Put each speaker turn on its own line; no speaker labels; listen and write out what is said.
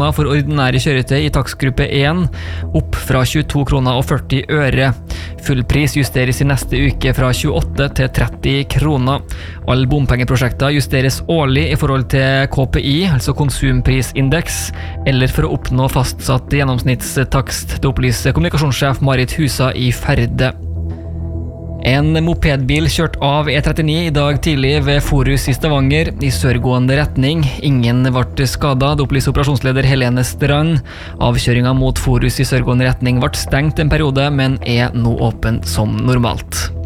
kroner for ordinære kjøretøy i takstgruppe 1, opp fra 22 kroner og 40 øre. Fullpris justeres i neste uke fra 28 til 30 kroner. Alle bompengeprosjekter justeres årlig i forhold til KPI, altså konsumprisindeks, eller for å oppnå fastsatt gjennomsnittstakst, det opplyser kommunikasjonssjef Marit Husa i Ferde. En mopedbil kjørt av E39 i dag tidlig ved Forus i Stavanger i sørgående retning. Ingen ble skadet, det opplyser operasjonsleder Helene Strand. Avkjøringen mot Forus i sørgående retning ble stengt en periode, men er nå åpen som normalt.